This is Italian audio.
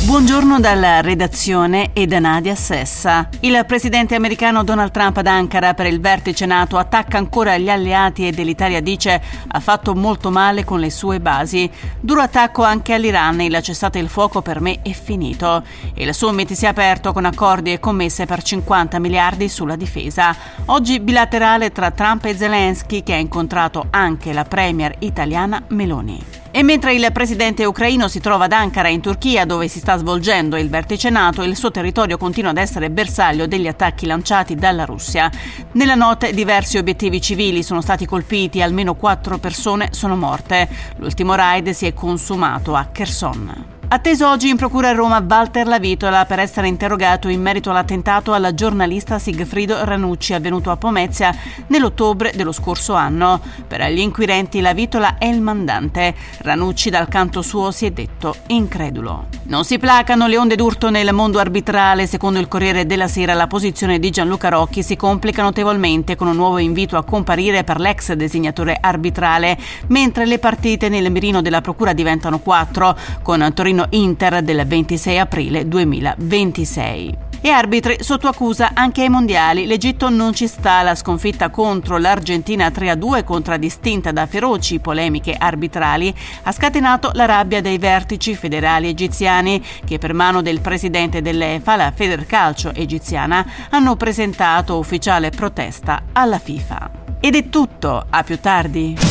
Buongiorno dalla redazione e da Nadia Sessa. Il presidente americano Donald Trump ad Ankara per il vertice NATO attacca ancora gli alleati e dell'Italia dice ha fatto molto male con le sue basi. Duro attacco anche all'Iran, il cessate il fuoco per me è finito. Il summit si è aperto con accordi e commesse per 50 miliardi sulla difesa. Oggi bilaterale tra Trump e Zelensky che ha incontrato anche la premier italiana Meloni. E mentre il presidente ucraino si trova ad Ankara in Turchia, dove si sta svolgendo il vertice NATO, il suo territorio continua ad essere bersaglio degli attacchi lanciati dalla Russia. Nella notte diversi obiettivi civili sono stati colpiti, almeno 4 persone sono morte. L'ultimo raid si è consumato a Kherson. Atteso oggi in procura a Roma Walter Lavitola per essere interrogato in merito all'attentato alla giornalista Sigfrido Ranucci avvenuto a Pomezia nell'ottobre dello scorso anno. Per gli inquirenti Lavitola è il mandante. Ranucci dal canto suo si è detto incredulo. Non si placano le onde d'urto nel mondo arbitrale. Secondo il Corriere della Sera la posizione di Gianluca Rocchi si complica notevolmente con un nuovo invito a comparire per l'ex designatore arbitrale, mentre le partite nel mirino della procura diventano 4, con Torino-Inter del 26 aprile 2026. E arbitri sotto accusa anche ai mondiali. L'Egitto non ci sta. La sconfitta contro l'Argentina 3-2, contraddistinta da feroci polemiche arbitrali, ha scatenato la rabbia dei vertici federali egiziani che per mano del presidente dell'EFA, la Federcalcio egiziana, hanno presentato ufficiale protesta alla FIFA. Ed è tutto, a più tardi.